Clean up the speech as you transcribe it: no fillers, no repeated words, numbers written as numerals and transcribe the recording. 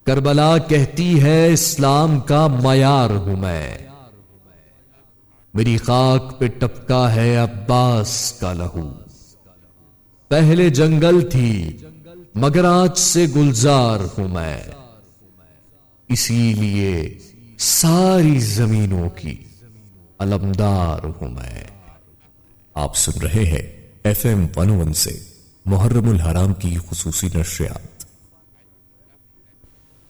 Karbala कहती है इस्लाम का मयार हूं मैं। मेरी खाक पे टपका है अब्बास का लहू। पहले जंगल थी मगर आज से गुलजार हूं मैं। इसीलिए सारी जमीनों की अलमदार हूं मैं। आप सुन रहे हैं FM 101 से मुहर्रमुल हराम की खुसूसी नशरियात।